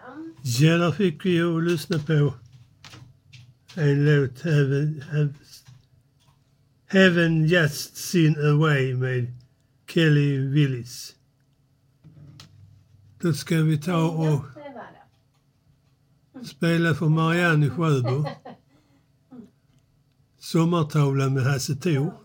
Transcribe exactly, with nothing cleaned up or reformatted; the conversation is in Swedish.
Ja, där fick vi ju lyssna på en låt, Heaven, Heaven, Heaven Just Seen Away med Kelly Willis. Då ska vi ta och spela för Marianne i Sjöbo. Sommartavlan med Hasse Thor.